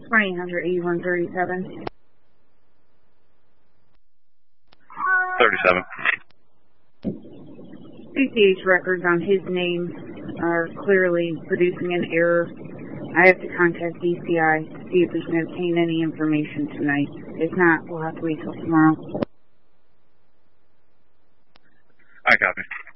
1-800-8137. 37. CCH records on his name are clearly producing an error. I have to contact DCI to see if we can obtain any information tonight. If not, we'll have to wait till tomorrow. I copy.